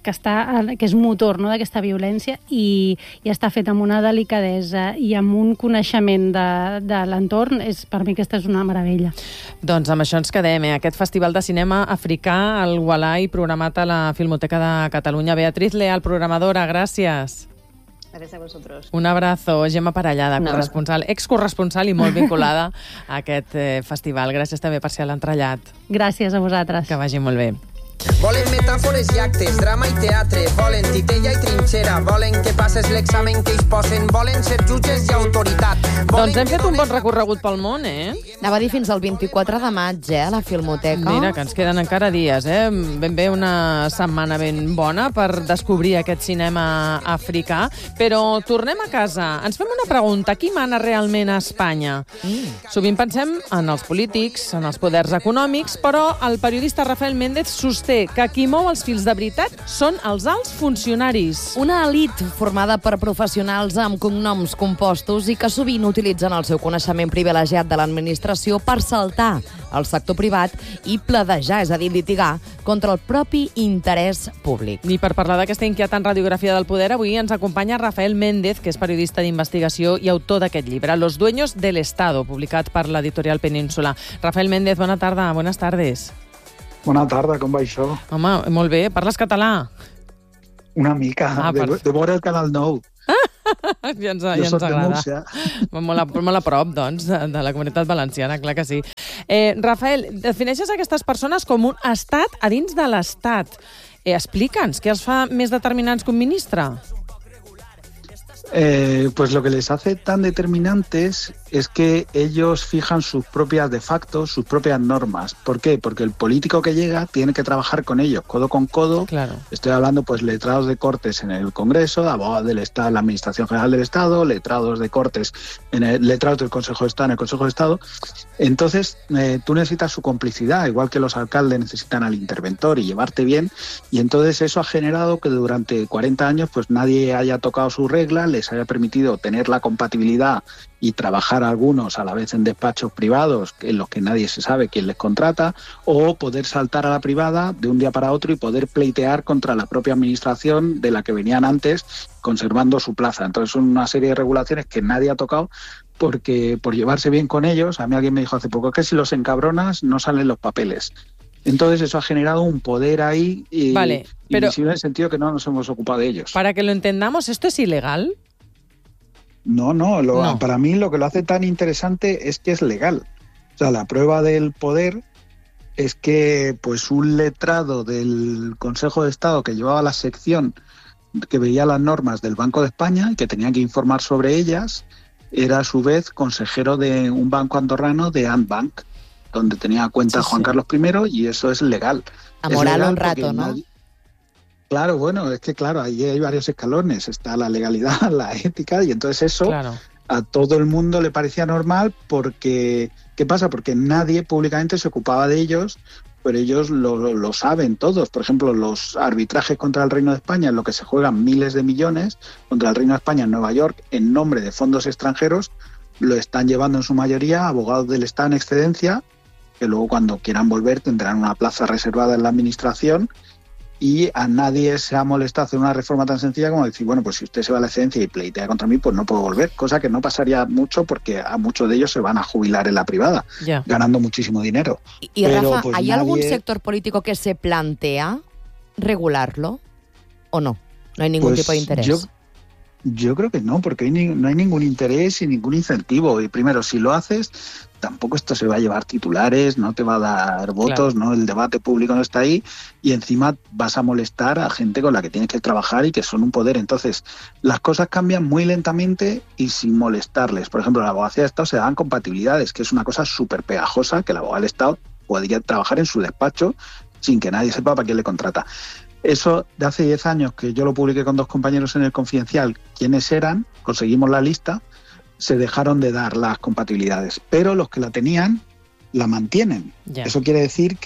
que, està, que és motor, no?, d'aquesta violència, i, i està fet amb una delicadesa i amb un coneixement de, de l'entorn. És, per mi aquesta és una meravella. Doncs amb això ens quedem, eh? Aquest Festival de Cinema Africà, al Walai, programat a la Filmoteca de Catalunya. Beatriz Leal, programadora, gràcies. Gracias a vosotros. Un abrazo, Gemma Parellada, corresponsal, excorresponsal i molt vinculada a aquest eh, festival. Gràcies també per ser a l'entrellat. Gràcies a vosaltres. Que vagi molt bé. Volen metàfores i actes, drama i teatre, volen titella i trinxera, volen que passes l'examen que ells posen, volen ser jutges i autoritat. Doncs hem fet un bon recorregut pel món, eh? Anava a dir fins al vint-i-quatre de maig, eh, a la Filmoteca. Mira, que ens queden encara dies, eh? Ben bé una setmana ben bona per descobrir aquest cinema africà. Però tornem a casa. Ens fem una pregunta. Qui mana realment a Espanya? Mm. Sovint pensem en els polítics, en els poders econòmics, però el periodista Rafael Méndez sosté que qui mou els fils de veritat són els alts funcionaris. Una elit formada per professionals amb cognoms compostos i que sovint utilitzen el seu coneixement privilegiat de l'administració per saltar al sector privat i pledejar, és a dir, litigar, contra el propi interès públic. I per parlar d'aquesta inquietant radiografia del poder, avui ens acompanya Rafael Méndez, que és periodista d'investigació i autor d'aquest llibre, Los dueños del Estado, publicat per l'editorial Península. Rafael Méndez, bona tarda, buenas tardes. Bona tarda, com va això? Home, molt bé. Parles català? Una mica, ah, de, per... de veure el Canal nou. ja ens, ja ens agrada. Molt a, molt a prop, doncs, de, de la Comunitat Valenciana, clar que sí. Eh, Rafael, defineixes aquestes persones com un estat a dins de l'estat. Eh, Explica'ns, què els fa més determinants que un ministre? Eh, pues lo que les hace tan determinantes es que ellos fijan sus propias de facto, sus propias normas. ¿Por qué? Porque el político que llega tiene que trabajar con ellos, codo con codo. Claro. Estoy hablando, pues, letrados de Cortes en el Congreso, abogados del Estado en la Administración General del Estado, letrados de Cortes, en el, letrados del Consejo de Estado en el Consejo de Estado. Entonces, eh, tú necesitas su complicidad, igual que los alcaldes necesitan al interventor y llevarte bien. Y entonces eso ha generado que durante cuarenta años, pues, nadie haya tocado su regla, les haya permitido tener la compatibilidad y trabajar algunos a la vez en despachos privados en los que nadie se sabe quién les contrata, o poder saltar a la privada de un día para otro y poder pleitear contra la propia administración de la que venían antes, conservando su plaza. Entonces son una serie de regulaciones que nadie ha tocado porque por llevarse bien con ellos, a mí alguien me dijo hace poco que si los encabronas no salen los papeles. Entonces eso ha generado un poder ahí y, vale, pero, invisible en el sentido que no nos hemos ocupado de ellos. Para que lo entendamos, ¿esto es ilegal? No, no, lo, no, para mí lo que lo hace tan interesante es que es legal. O sea, la prueba del poder es que, pues, un letrado del Consejo de Estado que llevaba la sección que veía las normas del Banco de España y que tenía que informar sobre ellas, era a su vez consejero de un banco andorrano, de Antbank, donde tenía cuenta sí, Juan sí. Carlos primero, y eso es legal. A moral un rato, ¿no? Nadie... Claro, bueno, es que claro, ahí hay varios escalones, está la legalidad, la ética, y entonces eso claro. a todo el mundo le parecía normal porque, ¿qué pasa? Porque nadie públicamente se ocupaba de ellos, pero ellos lo, lo, lo saben todos. Por ejemplo, los arbitrajes contra el Reino de España, en lo que se juegan miles de millones, contra el Reino de España en Nueva York, en nombre de fondos extranjeros, lo están llevando en su mayoría abogados del Estado en excedencia, que luego cuando quieran volver tendrán una plaza reservada en la administración. Y a nadie se ha molestado hacer una reforma tan sencilla como decir, bueno, pues si usted se va a la excedencia y pleitea contra mí, pues no puedo volver, cosa que no pasaría mucho porque a muchos de ellos se van a jubilar en la privada, yeah. ganando muchísimo dinero. Y, y Pero, Rafa, pues, ¿hay nadie... algún sector político que se plantea regularlo o no? No hay ningún pues tipo de interés. Yo, yo creo que no, porque hay ni, no hay ningún interés y ningún incentivo. Y primero, si lo haces, tampoco esto se va a llevar titulares, no te va a dar votos, claro. ¿no? El debate público no está ahí y encima vas a molestar a gente con la que tienes que trabajar y que son un poder. Entonces, las cosas cambian muy lentamente y sin molestarles. Por ejemplo, en la abogacía de Estado se dan compatibilidades, que es una cosa súper pegajosa, que el abogado del Estado podría trabajar en su despacho sin que nadie sepa para quién le contrata. Eso de hace diez años, que yo lo publiqué con dos compañeros en El Confidencial, quiénes eran, conseguimos la lista, se dejaron de dar las compatibilidades, pero los que la tenían la mantienen. Yeah. Eso quiere decir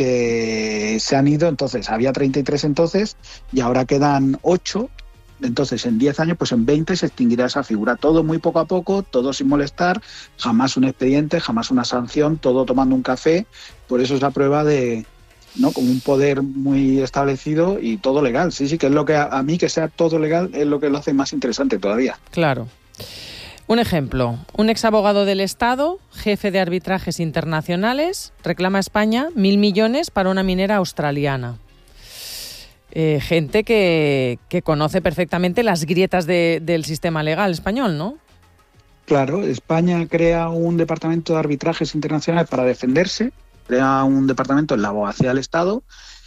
que se han ido, entonces había treinta y tres entonces y ahora quedan ocho, entonces en diez años, pues en veinte se extinguirá esa figura. Todo muy poco a poco, todo sin molestar, jamás un expediente, jamás una sanción, todo tomando un café. Por eso es la prueba de, ¿no? Como un poder muy establecido y todo legal. Sí, sí, que es lo que a, a mí que sea todo legal es lo que lo hace más interesante todavía. Claro. Un ejemplo, un exabogado del Estado, jefe de arbitrajes internacionales, reclama a España mil millones para una minera australiana. Eh, gente que, que conoce perfectamente las grietas de, del sistema legal español, ¿no? Claro, España crea un departamento de arbitrajes internacionales para defenderse, crea un departamento en la abogacía del Estado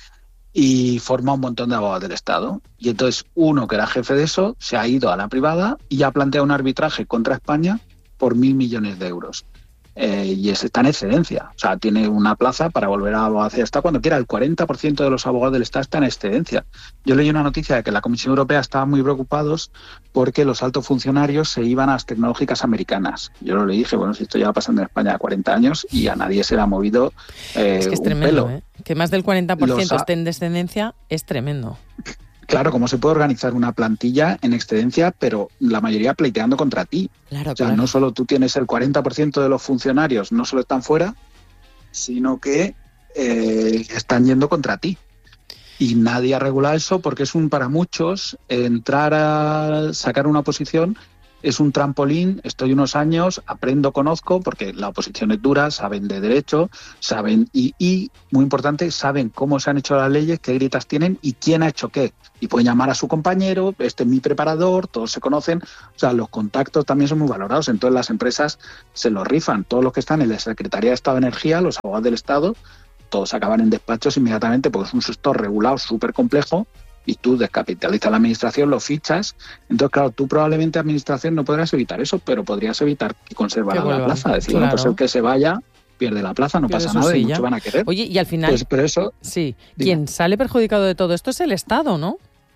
y forma un montón de abogados del Estado. Y entonces uno que era jefe de eso se ha ido a la privada y ha planteado un arbitraje contra España por mil millones de euros. Eh, y es, está en excedencia. O sea, tiene una plaza para volver a la abogacía del Estado cuando quiera. El cuarenta por ciento de los abogados del Estado están en excedencia. Yo leí una noticia de que la Comisión Europea estaba muy preocupados porque los altos funcionarios se iban a las tecnológicas americanas. Yo lo leí y dije, bueno, si esto lleva pasando en España cuarenta años y a nadie se le ha movido eh, es que es un tremendo, pelo. ¿eh? Que más del cuarenta por ciento Los... esté en descendencia es tremendo. Claro, ¿cómo se puede organizar una plantilla en excedencia, pero la mayoría pleiteando contra ti? Claro, o sea, claro. no solo tú tienes el cuarenta por ciento de los funcionarios, no solo están fuera, sino que eh, están yendo contra ti. Y nadie ha regulado eso porque es un, para muchos, entrar a sacar una oposición es un trampolín, estoy unos años, aprendo, conozco, porque la oposición es dura, saben de derecho, saben, y, y muy importante, saben cómo se han hecho las leyes, qué grietas tienen y quién ha hecho qué. Y pueden llamar a su compañero, este es mi preparador, todos se conocen, o sea, los contactos también son muy valorados, entonces las empresas se los rifan, todos los que están en la Secretaría de Estado de Energía, los abogados del Estado, todos acaban en despachos inmediatamente porque es un sector regulado súper complejo, y tú descapitalizas la administración, lo fichas. Entonces, claro, tú probablemente administración no podrás evitar eso, pero podrías evitar que conservara la plaza. Decir, claro. Bueno, pues el que se vaya pierde la plaza, no pierde pasa nada y muchos van a querer. Oye, y al final, pues, pero eso, sí, dime. Quien sale perjudicado de todo esto es el Estado, ¿no?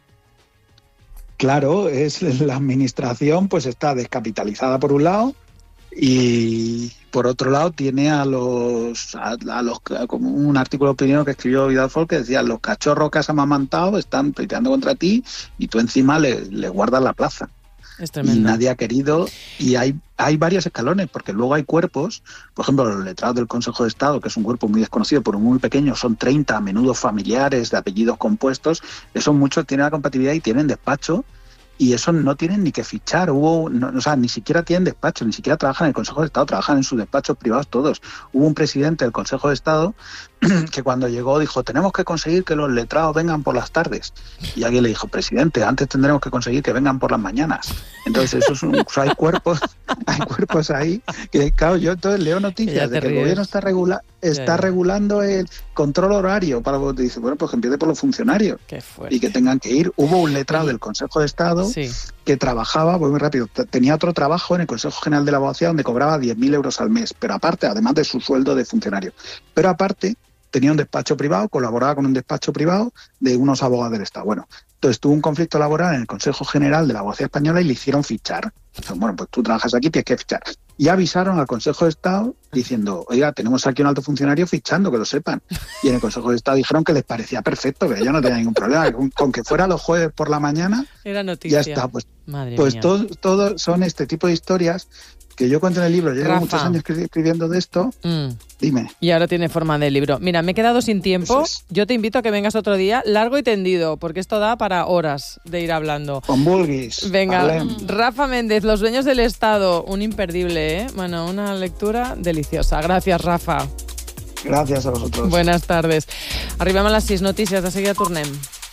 Claro, es la administración, pues está descapitalizada por un lado y por otro lado tiene a los, a, a los como un artículo de opinión que escribió Vidal Folk que decía los cachorros que has amamantado están pleiteando contra ti y tú encima le, le guardas la plaza. Es tremendo. Y nadie ha querido, y hay, hay varios escalones, porque luego hay cuerpos, por ejemplo, los letrados del Consejo de Estado, que es un cuerpo muy desconocido, pero muy pequeño, son treinta, a menudo familiares, de apellidos compuestos, esos muchos tienen la compatibilidad y tienen despacho, y esos no tienen ni que fichar, hubo, no, o sea, ni siquiera tienen despacho, ni siquiera trabajan en el Consejo de Estado, trabajan en sus despachos privados todos. Hubo un presidente del Consejo de Estado que cuando llegó dijo, tenemos que conseguir que los letrados vengan por las tardes. Y alguien le dijo, presidente, antes tendremos que conseguir que vengan por las mañanas. Entonces, eso es un, o sea, hay cuerpos, hay cuerpos ahí que, claro, yo entonces leo noticias de que ríes. El gobierno está regula, está ya, ya. regulando el control horario para vos. Dice, bueno, pues que empiece por los funcionarios y que tengan que ir. Hubo un letrado del Consejo de Estado sí. que trabajaba, voy muy rápido, tenía otro trabajo en el Consejo General de la Abogacía donde cobraba diez mil euros al mes, pero aparte, además de su sueldo de funcionario, pero aparte tenía un despacho privado, colaboraba con un despacho privado de unos abogados del Estado. Bueno, entonces tuvo un conflicto laboral en el Consejo General de la Abogacía Española y le hicieron fichar. Entonces, bueno, pues tú trabajas aquí, tienes que fichar. Y avisaron al Consejo de Estado diciendo, oiga, tenemos aquí un alto funcionario fichando, que lo sepan. Y en el Consejo de Estado dijeron que les parecía perfecto, que ellos no tenían ningún problema, con, con que fuera los jueves por la mañana, era noticia. Ya está. Pues, pues todo, todo son este tipo de historias que yo cuento en el libro. Llevo Rafa. muchos años escribiendo de esto. Mm. Dime. Y ahora tiene forma de libro. Mira, me he quedado sin tiempo. Es. Yo te invito a que vengas otro día, largo y tendido, porque esto da para horas de ir hablando. Con Bulguis. Venga, vale. Rafa Méndez, Los dueños del Estado, un imperdible, ¿eh? Bueno, una lectura deliciosa. Gracias, Rafa. Gràcies a vosotros. Buenas tardes. Arribem a les sis notícies, de seguida tornem.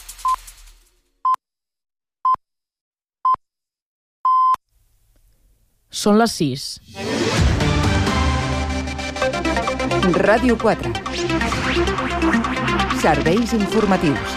Són les sis. Ràdio quatre. Serveis informatius.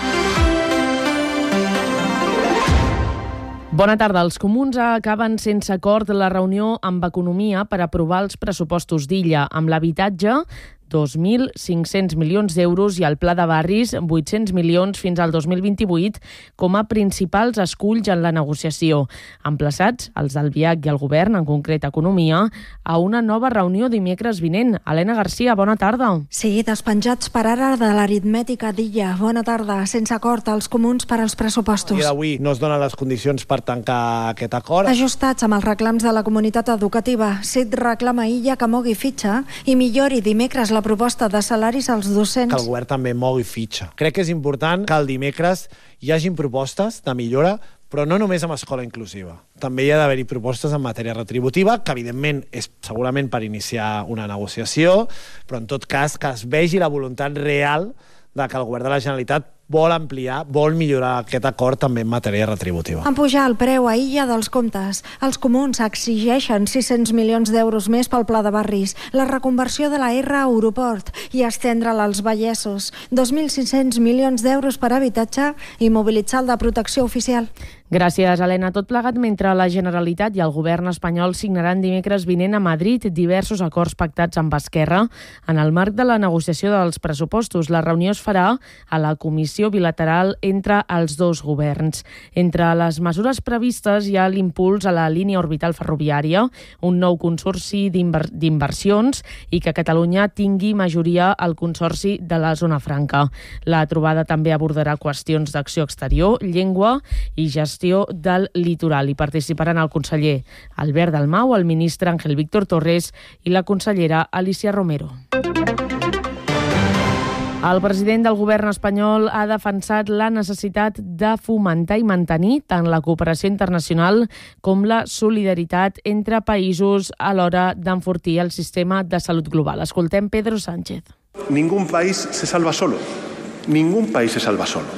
Bona tarda. Els comuns acaben sense acord la reunió amb Economia per aprovar els pressupostos d'Illa. Amb l'habitatge, dos mil cinc-cents milions d'euros i el pla de barris, vuit-cents milions fins al dos mil vint-i-vuit, com a principals esculls en la negociació. Emplaçats, els del V I A C i el govern, en concret Economia, a una nova reunió dimecres vinent. Helena Garcia, bona tarda. Sí, despenjats per ara de l'aritmètica d'Illa. Bona tarda. Sense acord als comuns per als pressupostos. I avui no es donen les condicions per tancar aquest acord. Ajustats amb els reclams de la comunitat educativa. C I D reclama Illa que mogui fitxa i millori dimecres la proposta de salaris als docents. Que el govern també mogui fitxa. Crec que és important que el dimecres hi hagin propostes de millora, però no només amb escola inclusiva. També hi ha d'haver-hi propostes en matèria retributiva, que evidentment és segurament per iniciar una negociació, però en tot cas que es vegi la voluntat real de que el govern de la Generalitat vol ampliar, vol millorar aquest acord també en matèria retributiva. En pujar el preu a Illa dels Comtes, els comuns exigeixen sis-cents milions d'euros més pel pla de barris, la reconversió de la R a aeroport i estendre-la als vallesos, dos mil cinc-cents milions d'euros per habitatge i mobilitzar el de protecció oficial. Gràcies, Helena. Tot plegat mentre la Generalitat i el govern espanyol signaran dimecres vinent a Madrid diversos acords pactats amb Esquerra en el marc de la negociació dels pressupostos. La reunió es farà a la comissió bilateral entre els dos governs. Entre les mesures previstes hi ha l'impuls a la línia orbital ferroviària, un nou consorci d'inver- d'inversions i que Catalunya tingui majoria al consorci de la Zona Franca. La trobada també abordarà qüestions d'acció exterior, llengua i gestió del litoral. Hi participaran el conseller Albert Dalmau, el ministre Ángel Víctor Torres i la consellera Alicia Romero. El president del govern espanyol ha defensat la necessitat de fomentar i mantenir tant la cooperació internacional com la solidaritat entre països a l'hora d'enfortir el sistema de salut global. Escoltem Pedro Sánchez. Ningún país se salva solo. Ningún país se salva solo.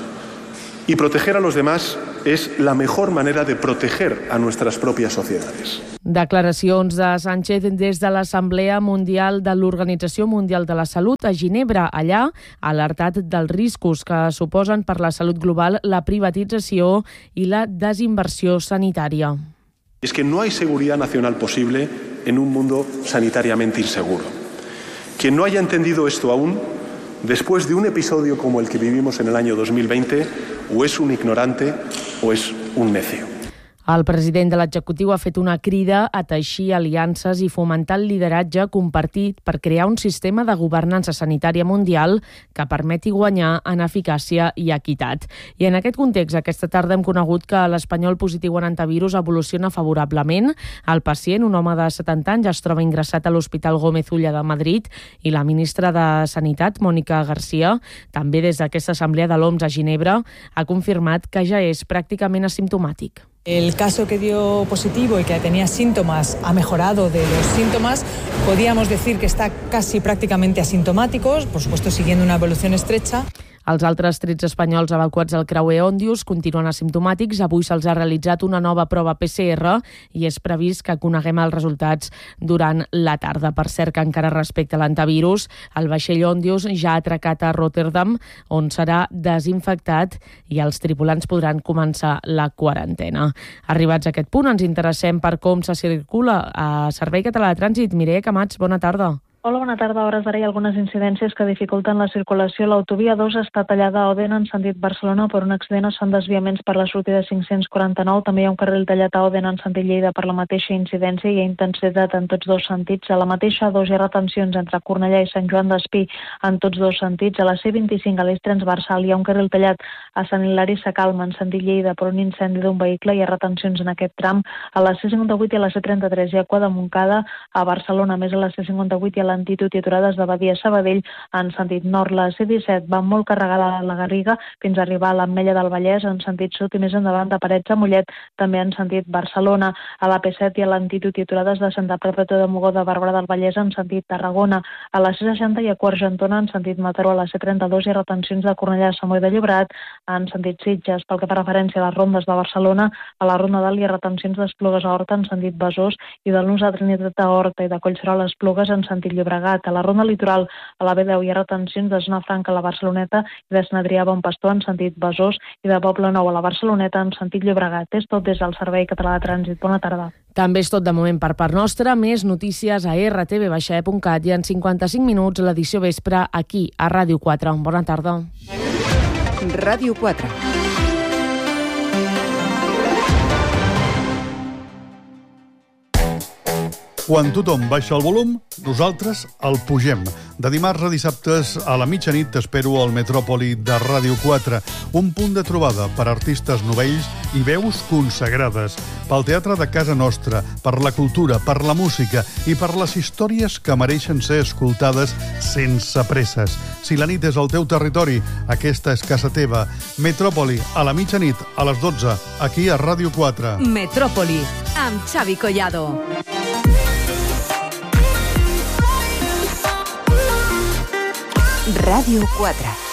Y proteger a los demás es la mejor manera de proteger a nuestras propias sociedades. Declaracions de Sánchez des de l'Assemblea Mundial de l'Organització Mundial de la Salut a Ginebra. Allà ha alertat dels riscos que suposen per la salut global la privatització i la desinversió sanitària. Es que no hay seguridad nacional posible en un mundo sanitariamente inseguro. Quien no haya entendido esto aún, después de un episodio como el que vivimos en el año dos mil veinte, o es un ignorante o es un necio. El president de l'executiu ha fet una crida a teixir aliances i fomentar el lideratge compartit per crear un sistema de governança sanitària mundial que permeti guanyar en eficàcia i equitat. I en aquest context, aquesta tarda hem conegut que l'espanyol positiu en antivirus evoluciona favorablement. El pacient, un home de setanta anys, es troba ingressat a l'Hospital Gómez Ulla de Madrid i la ministra de Sanitat, Mónica García, també des d'aquesta assemblea de l'O M S a Ginebra, ha confirmat que ja és pràcticament asimptomàtic. El caso que dio positivo y que tenía síntomas ha mejorado de los síntomas. Podríamos decir que está casi prácticamente asintomático, por supuesto siguiendo una evolución estrecha. Els altres tretze espanyols evacuats al creuer Òndius continuen asimptomàtics. Avui se'ls ha realitzat una nova prova P C R i és previst que coneguem els resultats durant la tarda. Per cert, que encara respecte a l'antivirus, el vaixell Òndius ja ha atracat a Rotterdam, on serà desinfectat i els tripulants podran començar la quarantena. Arribats a aquest punt, ens interessem per com se circula a Servei Català de Trànsit. Mireia Camats, bona tarda. Hola, bona tarda. A hores d'ara hi ha algunes incidències que dificulten la circulació. L'autovia dos està tallada a Òdena en sentit Barcelona per un accident. Es fan desviaments per la sortida cinc-cents quaranta-nou. També hi ha un carril tallat a Òdena en sentit Lleida per la mateixa incidència. Hi ha intensitat en tots dos sentits. A la mateixa dos hi ha retencions entre Cornellà i Sant Joan d'Espí en tots dos sentits. A la C vint-i-cinc, a l'eix transversal, hi ha un carril tallat a Sant Hilari Sacalma en sentit Lleida per un incendi d'un vehicle. Hi ha retencions en aquest tram. A la C cinquanta-vuit i a la C trenta-tres hi ha cua de Montcada a Barcelona. A més, a la C cinquanta-vuit hi ha lentitud i aturades de Badia a Sabadell en sentit nord. La C disset va molt carregada a la Garriga fins a arribar a l'Ametlla del Vallès en sentit sud i més endavant de Parets a Mollet també en sentit Barcelona. A la P set hi ha lentitud i aturades de Santa Perpètua de Mogoda a Barberà del Vallès en sentit Tarragona. A la C seixanta hi ha Quart Argentona en sentit Mataró. A la C trenta-dos hi ha retencions de Cornellà a Sant Boi de Llobregat en sentit Sitges. Pel que fa referència a les rondes de Barcelona, a la Ronda d'Alt hi ha retencions d'Esplugues a Horta en sentit Besòs i del Nus de Trinitat a Horta i de Collserola a Esplugues en sentit Llobregat. A la Ronda Litoral, a la B deu, hi ha retencions de Zona Franca a la Barceloneta i de Sant Adrià a Bon Pastor en sentit Besòs i de Poble Nou a la Barceloneta en sentit Llobregat. És tot des del Servei Català de Trànsit. Bona tarda. També és tot de moment per part nostra. Més notícies a erre te ve baixa e punt cat i en cinquanta-cinc minuts l'edició vespre aquí a Ràdio quatre. Bona tarda. Ràdio quatre. Quan tothom baixa el volum, nosaltres el pugem. De dimarts a dissabtes a la mitjanit t'espero al Metròpoli de Ràdio quatre, un punt de trobada per artistes novells i veus consagrades, pel teatre de casa nostra, per la cultura, per la música i per les històries que mereixen ser escoltades sense presses. Si la nit és al teu territori, aquesta és casa teva. Metròpoli, a la mitjanit, a les dotze, aquí a Ràdio quatre. Metròpoli, amb Xavi Collado. Ràdio quatre.